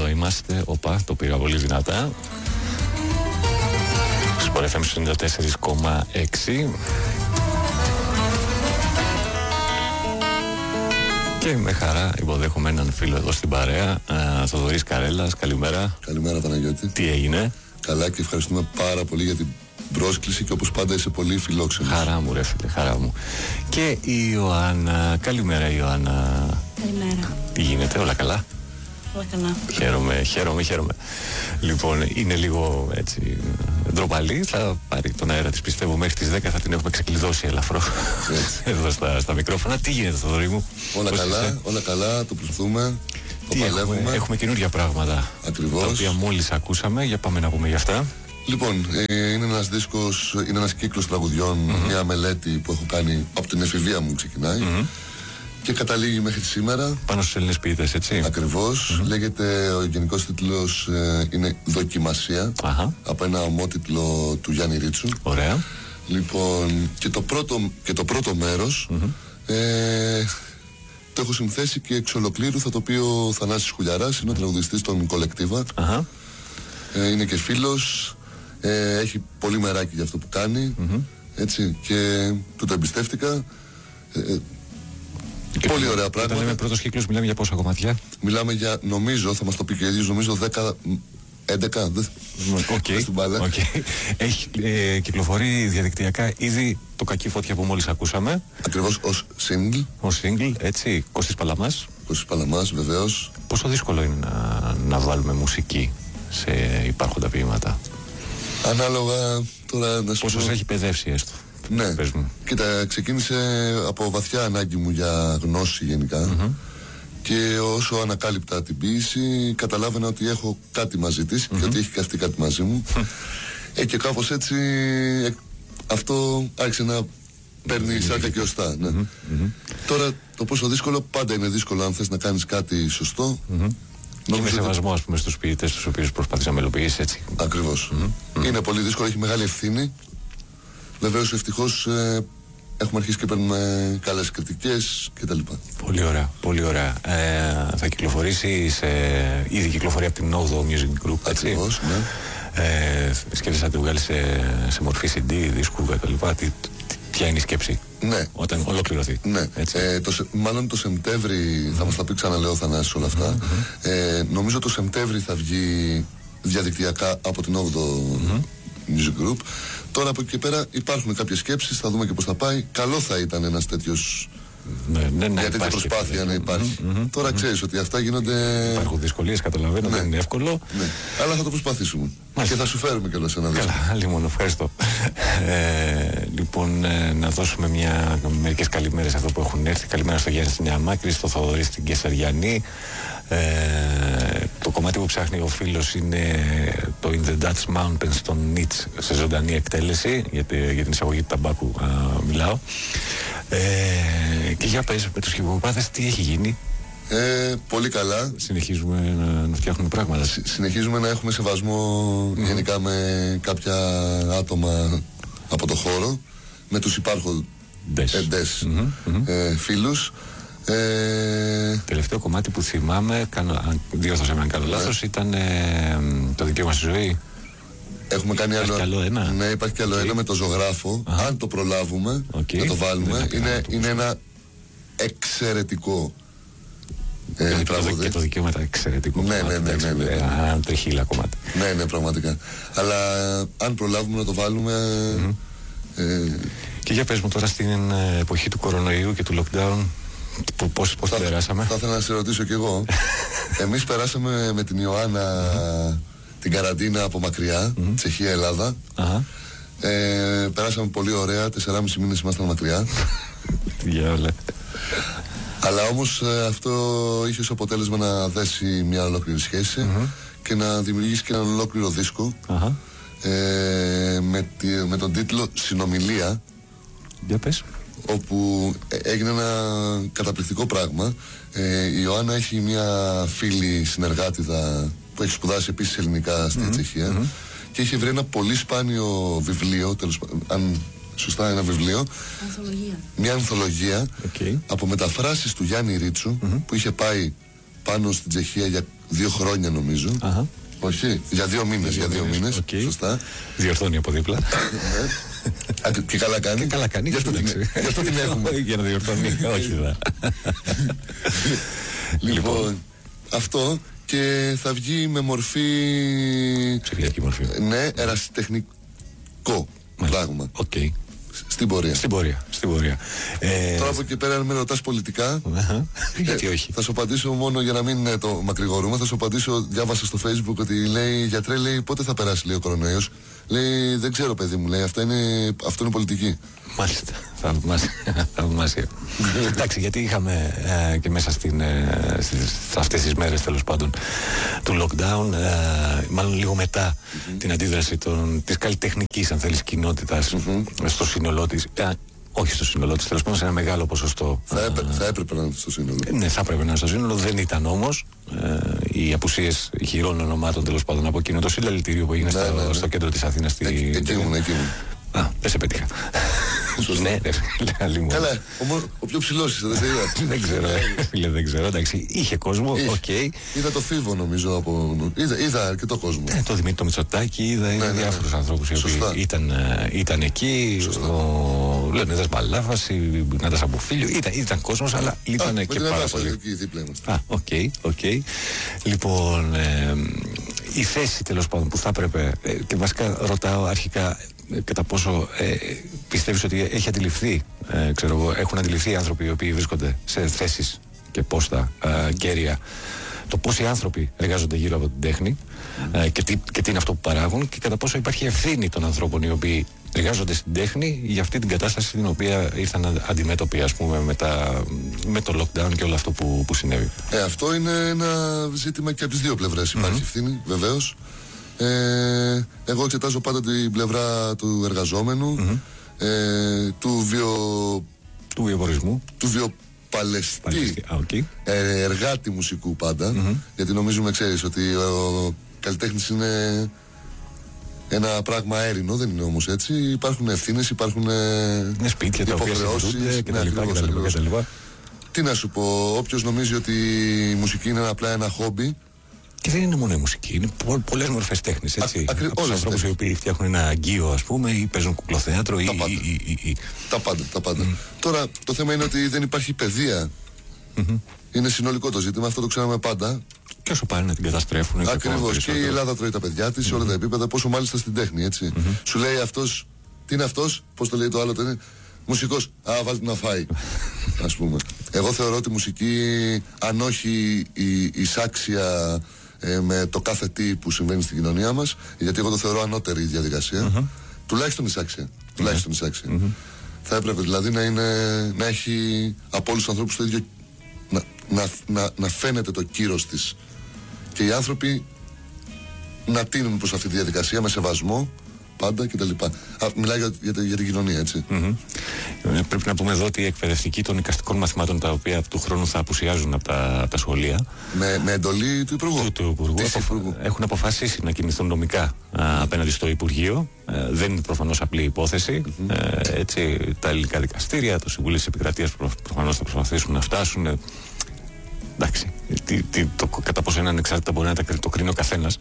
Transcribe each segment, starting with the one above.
Εδώ είμαστε. Οπα, το πήγα πολύ δυνατά. Sport FM 94,6. Και με χαρά υποδέχομαι έναν φίλο εδώ στην παρέα, Θοδωρής Καρέλας. Καλημέρα. Καλημέρα, Παναγιώτη. Τι έγινε? Καλά, και ευχαριστούμε πάρα πολύ για την πρόσκληση και όπως πάντα είσαι πολύ φιλόξενος. Χαρά μου, ρε φίλε, χαρά μου. Και η Ιωάννα. Καλημέρα, Ιωάννα. Καλημέρα. Τι γίνεται, όλα καλά? Όλα καλά. Χαίρομαι. Λοιπόν, είναι λίγο έτσι ντροπαλή. Θα πάρει τον αέρα της, πιστεύω, μέχρι τις 10 θα την έχουμε ξεκλειδώσει ελαφρώ εδώ στα μικρόφωνα. Τι γίνεται, Θοδωρή μου? Όλα καλά, το προσπαθούμε. Έχουμε καινούργια πράγματα. Ακριβώς. Τα οποία μόλις ακούσαμε. Για πάμε να πούμε γι' αυτά. Λοιπόν, είναι ένας δίσκος, είναι ένας κύκλος τραγουδιών, μια μελέτη που έχω κάνει από την εφηβεία μου, ξεκινάει. Και καταλήγει μέχρι σήμερα. Πάνω στους Έλληνες ποιητές, έτσι. Ακριβώς. Λέγεται, ο γενικός τίτλος είναι «Δοκιμασία». Από ένα ομότιτλο του Γιάννη Ρίτσου. Ωραία. Λοιπόν, και το πρώτο μέρος το έχω συνθέσει και εξ ολοκλήρου θα το πει ο Θανάσης Χουλιαράς. Είναι ο τραγουδιστής των Κολεκτίβα. Είναι και φίλος. Έχει πολύ μεράκι για αυτό που κάνει. Έτσι, και του το εμπιστεύτηκα. Πολύ ωραία πράγματα. Όταν λέμε πρώτος κύκλος, μιλάμε για πόσα κομμάτια? Μιλάμε για, νομίζω, θα μας το πει και ο ίδιος, νομίζω 11. Έχει κυκλοφορεί διαδικτυακά ήδη το «Κακή Φωτιά» που μόλις ακούσαμε. Ακριβώς, ως single. Έτσι. Κώστης Παλαμάς, βεβαίως. Πόσο δύσκολο είναι να βάλουμε μουσική σε υπάρχοντα ποίηματα? Ανάλογα τώρα να σου πω. Πόσο έχει παιδεύσει έστω? Ναι, κοίτα, ξεκίνησε από βαθιά ανάγκη μου για γνώση γενικά. Και όσο ανακάλυπτα την ποίηση, καταλάβαινα ότι έχω κάτι μαζί της και ότι έχει και αυτή κάτι μαζί μου. Και κάπως έτσι αυτό άρχισε να παίρνει σάρκα και οστά. Ναι. Τώρα το πόσο δύσκολο, πάντα είναι δύσκολο αν θες να κάνεις κάτι σωστό. Και με σεβασμό, ας πούμε, στους ποιητές τους οποίους προσπαθείς να μελοποιήσεις, έτσι. Ακριβώς. Είναι πολύ δύσκολο, έχει μεγάλη ευθύνη. Βεβαίως, ευτυχώς έχουμε αρχίσει και παίρνουμε καλές κριτικές κτλ. Πολύ ωραία. Θα κυκλοφορήσει ήδη κυκλοφορεί από την 8ο Music Group, έτσι. Ακριβώς, ναι. Σκέφτεσαι να τη βγάλεις σε μορφή CD, δίσκου κτλ. Ποια είναι η σκέψη? Ναι. Όταν ολοκληρωθεί? Ναι. Μάλλον το Σεπτέμβρη θα μας τα πει, ξαναλέω, Θανάση, όλα αυτά. Νομίζω το Σεπτέμβρη θα βγει διαδικτυακά από την 8ο Music Group. Τώρα από εκεί και πέρα υπάρχουν κάποιες σκέψεις, θα δούμε και πώς θα πάει. Καλό θα ήταν ένας τέτοιος. Μια τέτοια προσπάθεια να υπάρχει. Τώρα ξέρεις ότι αυτά γίνονται. Υπάρχουν δυσκολίες, καταλαβαίνω, δεν είναι εύκολο. Ναι. Αλλά θα το προσπαθήσουμε. Και θα σου φέρουμε κιόλας ένα δίσκο. Καλά, λοιπόν, ευχαριστώ. Λοιπόν, να δώσουμε μερικές καλημέρες εδώ που έχουν έρθει. Καλημέρα στο Γιάννη στην Νέα Μάκρη, στο Θοδωρή στην Κεσαριανή. Το κομμάτι που ψάχνει ο φίλος είναι το In the Dutch Mountains των Nietzsche σε ζωντανή εκτέλεση, για την εισαγωγή του ταμπάκου μιλάω. Και για πες με τους χυποπάθες τι έχει γίνει? Πολύ καλά. Συνεχίζουμε να φτιάχνουμε πράγματα. Συνεχίζουμε να έχουμε σεβασμό γενικά με κάποια άτομα από το χώρο, με τους υπάρχοντες φίλους. Τελευταίο κομμάτι που θυμάμαι, διόρθωσα με αν κάνω λάθος, ήταν το δικαίωμα στη ζωή. Έχουμε κάνει άλλο ένα. Ναι, υπάρχει κι άλλο ένα με το ζωγράφο. Αν το προλάβουμε να το βάλουμε, είναι ένα εξαιρετικό τραγούδι. Και το δικαίωμα ήταν εξαιρετικό. Ναι. Ένα τριχύλα κομμάτι. Ναι, πραγματικά. Αλλά αν προλάβουμε να το βάλουμε. Και για πες μου τώρα, στην εποχή του κορονοϊού και του lockdown, πώς το περάσαμε? Θα ήθελα να σε ρωτήσω κι εγώ. Εμείς περάσαμε με την Ιωάννα την καραντίνα από μακριά, Τσεχία, Ελλάδα. Περάσαμε πολύ ωραία, 4,5 μήνες ήμασταν μακριά. Αλλά όμως αυτό είχε ως αποτέλεσμα να δέσει μια ολόκληρη σχέση και να δημιουργήσει και έναν ολόκληρο δίσκο με τον τίτλο «Συνομιλία». Για πες. Όπου έγινε ένα καταπληκτικό πράγμα. Η Ιωάννα έχει μια φίλη συνεργάτηδα που έχει σπουδάσει επίσης ελληνικά στη Τσεχία και είχε βρει ένα πολύ σπάνιο βιβλίο, αν σωστά ένα βιβλίο, μια ανθολογία από μεταφράσεις του Γιάννη Ρίτσου που είχε πάει πάνω στην Τσεχία για 2 χρόνια νομίζω. Όχι, για 2 μήνες. Για 2 μήνες. Okay. Σωστά. Διορθώνει από δίπλα. Και καλά κάνει. Και καλά κάνει. Γι' αυτό την έχουμε. Για να διορθώνει. Όχι δα. Λοιπόν, αυτό και θα βγει με μορφή. Ψηφιακή μορφή. Ναι, ερασιτεχνικό πράγμα. Okay. Στην πορεία. Τώρα από εκεί πέρα, αν με ρωτάς πολιτικά, γιατί όχι. Θα σου απαντήσω μόνο για να μην το μακρηγορούμε. Θα σου απαντήσω, διάβασα στο Facebook ότι λέει, γιατρέ, λέει, πότε θα περάσει, λέει, ο κορονοϊός. Λέει, δεν ξέρω, παιδί μου, λέει, αυτό είναι πολιτική. Μάλιστα, θαυμάσια. Εντάξει, γιατί είχαμε και μέσα αυτές τις μέρες, τέλος πάντων, του lockdown, μάλλον λίγο μετά την αντίδραση της καλλιτεχνικής, αν θέλεις, κοινότητας στο σύνολό της. Όχι στο σύνολό της, τέλος πάντων, σε ένα μεγάλο ποσοστό. Θα έπρεπε να είναι στο σύνολο. Ναι, θα έπρεπε να είναι στο σύνολο. Δεν ήταν όμως. Οι απουσίες χειρών ονομάτων, τέλος πάντων, από εκείνο το συλλαλητήριο που έγινε στο κέντρο της Αθήνας. Εκεί ήμουν. Δεν σε πέτυχα. Ναι, καλά, ο πιο ψηλός είσαι, δεν σε είδα. Δεν ξέρω, δεν ξέρω, εντάξει, είχε κόσμο, οκ. Είδα το Φίβο νομίζω, είδα αρκετό κόσμο. Το Δημήτρη Μητσοτάκη, είδα διάφορους ανθρώπους οι οποίοι ήταν εκεί, ο Λεωνίδας Μπαλάφας, η Νάτας Αμποφίλιο, ήταν κόσμος, αλλά λείπανε και πάρα πολύ. Οκ. Λοιπόν, η θέση, τέλος πάντων, που θα έπρεπε, και βασικά ρωτάω αρχικά κατά πόσο πιστεύεις ότι έχει αντιληφθεί, έχουν αντιληφθεί οι άνθρωποι οι οποίοι βρίσκονται σε θέσεις και πόστα κέρια, το πόσοι άνθρωποι εργάζονται γύρω από την τέχνη και τι είναι αυτό που παράγουν, και κατά πόσο υπάρχει ευθύνη των ανθρώπων οι οποίοι εργάζονται στην τέχνη για αυτή την κατάσταση την οποία ήρθαν αντιμέτωποι, ας πούμε, με το lockdown και όλο αυτό που συνέβη. Αυτό είναι ένα ζήτημα και από τις δύο πλευρές. Υπάρχει ευθύνη, βεβαίως. Εγώ εξετάζω πάντα την πλευρά του εργαζόμενου, του βιοπορισμού, του βιοπαλαιστή, εργάτη μουσικού πάντα, γιατί νομίζουμε, ξέρεις, ότι ο καλλιτέχνης είναι ένα πράγμα αέρινο, δεν είναι όμως έτσι. Υπάρχουν ευθύνες, υπάρχουν σπίτια, υποχρεώσεις κτλ. Τι να σου πω, όποιος νομίζει ότι η μουσική είναι απλά ένα χόμπι. Και δεν είναι μόνο η μουσική, είναι πολλές μορφές τέχνης, έτσι. Από τους ανθρώπους οι οποίοι φτιάχνουν ένα αγγείο, ας πούμε, ή παίζουν κουκλοθέατρο, τα πάντα. Τώρα το θέμα είναι ότι δεν υπάρχει παιδεία. Είναι συνολικό το ζήτημα, αυτό το ξέραμε πάντα. Και όσο πάνε να την καταστρέφουν. Ακριβώς. Και η Ελλάδα τρώει τα παιδιά της σε όλα τα επίπεδα, πόσο μάλιστα στην τέχνη, έτσι. Σου λέει αυτός, τι είναι αυτός, πώς το λέει το άλλο, το είναι μουσικός. Βάλτε να φάει, ας πούμε. Εγώ θεωρώ ότι η μουσική, αν όχι η εισάξια με το κάθε τι που συμβαίνει στην κοινωνία μας, γιατί εγώ το θεωρώ ανώτερη διαδικασία, τουλάχιστον εισάξια. Θα έπρεπε δηλαδή να έχει από όλους τους ανθρώπους το ίδιο, να φαίνεται το κύρος της, και οι άνθρωποι να τείνουν προς αυτή τη διαδικασία με σεβασμό πάντα κτλ. Μιλάει για την κοινωνία, έτσι. Πρέπει να πούμε εδώ ότι οι εκπαιδευτικοί των εικαστικών μαθημάτων, τα οποία του χρόνου θα απουσιάζουν από τα σχολεία, με εντολή του Υπουργού, έχουν αποφασίσει να κινηθούν νομικά απέναντι στο Υπουργείο. Δεν είναι προφανώς απλή υπόθεση. Έτσι, τα ελληνικά δικαστήρια, το Συμβούλιο της Επικρατείας προφανώς θα προσπαθήσουν να φτάσουν. Εντάξει, κατά πόσο είναι ανεξάρτητα μπορεί να το κρίνει ο καθένας.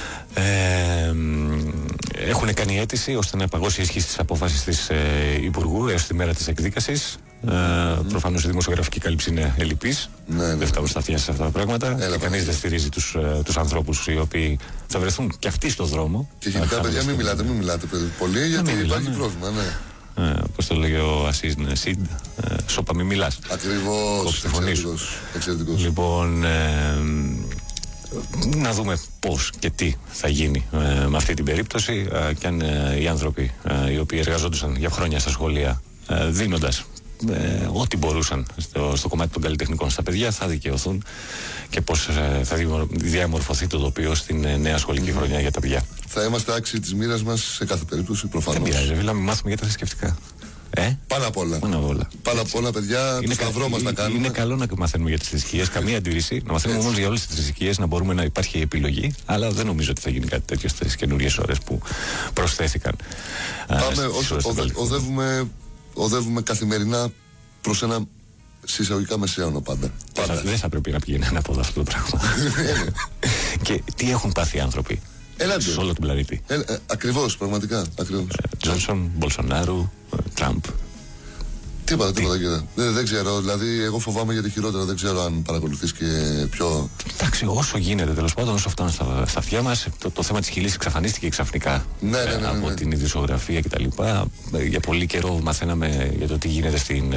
Έχουν κάνει αίτηση ώστε να παγώσει η ισχύ της απόφασης της Υπουργού έως τη μέρα της εκδίκασης. Προφανώς η δημοσιογραφική κάλυψη είναι ελλειπής. Δεν φτάνουν σταθιά σε αυτά τα πράγματα. Και κανείς δεν στηρίζει τους ανθρώπους οι οποίοι θα βρεθούν και αυτοί στον δρόμο. Και γενικά, παιδιά, μην μιλάτε πολύ, γιατί υπάρχει πρόβλημα, ναι. Πώς το λέγει ο Ασίς Σιντ, σώπα μη μιλάς. Ακριβώς, εξαιρετικός. Λοιπόν, να δούμε πώς και τι θα γίνει με αυτή την περίπτωση, και αν οι άνθρωποι οι οποίοι εργαζόντουσαν για χρόνια στα σχολεία, δίνοντας ό,τι μπορούσαν στο κομμάτι των καλλιτεχνικών στα παιδιά, θα δικαιωθούν, και πώς θα διαμορφωθεί το τοπίο στην νέα σχολική χρονιά για τα παιδιά. Θα είμαστε άξιοι της μοίρας μας σε κάθε περίπτωση, προφανώς. Δεν πειράζει, να μάθουμε για τα θρησκευτικά. Πάνω απ' όλα, παιδιά, το σταυρό μας να κάνουμε. Είναι καλό να μαθαίνουμε για τις θρησκείες, καμία αντίρρηση. Να μαθαίνουμε όμως για όλες τις θρησκείες, να μπορούμε να υπάρχει επιλογή. Αλλά δεν νομίζω ότι θα γίνει κάτι τέτοιο στις καινούριες ώρες που προσθέθηκαν. Οδεύουμε καθημερινά προς ένα συσσαγωγικά μεσαίωνα πάντα. Δεν θα πρέπει να πηγαίνει ανάποδα αυτό το πράγμα. Και τι έχουν πάθει οι άνθρωποι σε όλο τον πλανήτη. Ακριβώς, πραγματικά. Τζόνσον, Μπολσονάρου, Τραμπ. Τίποτα, κύριε. Δεν ξέρω, δηλαδή εγώ φοβάμαι για το χειρότερο. Δεν ξέρω αν παρακολουθείς και πιο. Εντάξει, όσο γίνεται τέλος πάντων, όσο φτάνουν στα αυτιά μας, το θέμα της χιλής εξαφανίστηκε ξαφνικά από την ειδησιογραφία κτλ. Για πολύ καιρό μαθαίναμε για το τι γίνεται στην.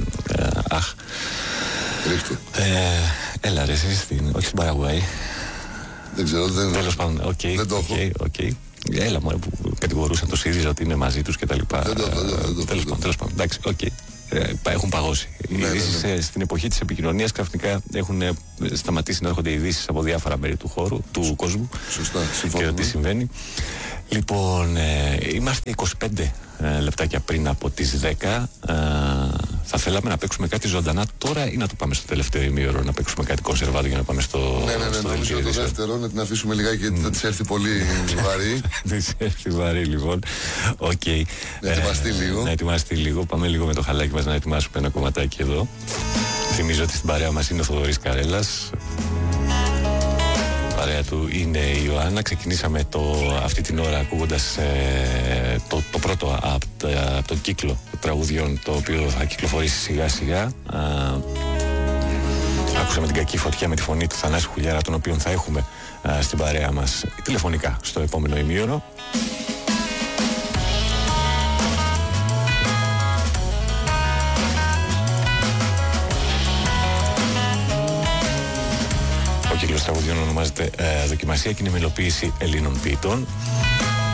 Ρίχτου. Έλα ρε, εσύ όχι στην Παραγουάη. Δεν ξέρω, τέλος πάντων, δεν το έχω. Έλα μωρέ που κατηγορούσαν το ΣΥΡΙΖΑ ότι είναι μαζί τους κτλ. Τέλος πάντων, εντάξει, έχουν παγώσει. Οι ειδήσεις στην εποχή της επικοινωνίας ξαφνικά έχουν σταματήσει να έρχονται ειδήσεις από διάφορα μέρη του κόσμου. Σωστά, και τι συμβαίνει. Λοιπόν, είμαστε 25 λεπτάκια πριν από τις 10. Θα θέλαμε να παίξουμε κάτι ζωντανά τώρα ή να το πάμε στο τελευταίο ημίωρο, να παίξουμε κάτι κονσερβάτο για να πάμε στο. Ναι, νομίζω το δεύτερο, να την αφήσουμε λιγάκι γιατί θα της έρθει πολύ βαρύ. Θα της έρθει βαρύ, λοιπόν. Να ετοιμαστεί λίγο. Πάμε λίγο με το χαλάκι μας να ετοιμάσουμε ένα κομματάκι εδώ. Θυμίζω ότι στην παρέα μας είναι ο Θοδωρής Καρέλας. Παρέα του είναι η Ιωάννα. Ξεκινήσαμε αυτή την ώρα ακούγοντας το πρώτο από τον κύκλο τραγουδιών, το οποίο θα κυκλοφορήσει σιγά σιγά. Άκουσαμε την Κακή Φωτιά με τη φωνή του Θανάση Χουλιάρα, τον οποίον θα έχουμε στην παρέα μας τηλεφωνικά στο επόμενο ημίωρο. Ο κύκλος τραγουδιών ονομάζεται Δοκιμασία και είναι μελοποίηση Ελλήνων ποιητών.